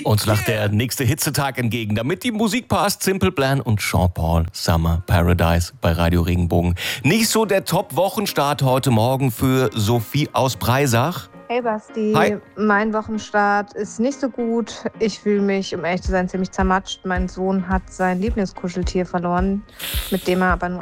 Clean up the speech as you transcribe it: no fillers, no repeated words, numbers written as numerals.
Uns lacht der nächste Hitzetag entgegen. Damit die Musik passt, Simple Plan und Sean Paul, Summer Paradise bei Radio Regenbogen. Nicht so der Top-Wochenstart heute Morgen für Sophie aus Breisach. Hey Basti, Hi. Mein Wochenstart ist nicht so gut. Ich fühle mich, um ehrlich zu sein, ziemlich zermatscht. Mein Sohn hat sein Lieblingskuscheltier verloren, mit dem er aber nur